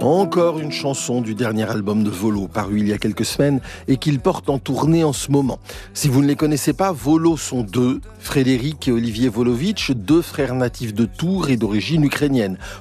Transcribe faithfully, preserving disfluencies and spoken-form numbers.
Encore une chanson du dernier album de Volo, paru il y a quelques semaines et qu'il porte en tournée en ce moment. Si vous ne les connaissez pas, Volo sont deux, Frédéric et Olivier Volovitch, deux frères natifs de Tours et d'origine ukrainienne.